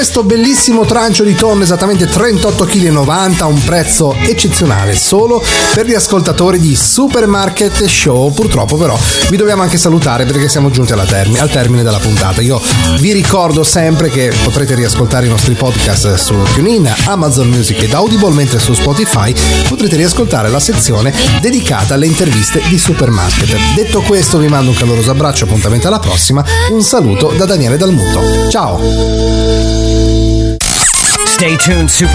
questo bellissimo trancio di tonno, esattamente 38,90 kg, un prezzo eccezionale solo per gli ascoltatori di Supermarket Show. Purtroppo però vi dobbiamo anche salutare perché siamo giunti al termine della puntata. Io vi ricordo sempre che potrete riascoltare i nostri podcast su TuneIn, Amazon Music ed Audible, mentre su Spotify potrete riascoltare la sezione dedicata alle interviste di Supermarket. Detto questo, vi mando un caloroso abbraccio, appuntamento alla prossima, un saluto da Daniele Dalmuto. Ciao! Stay tuned, Super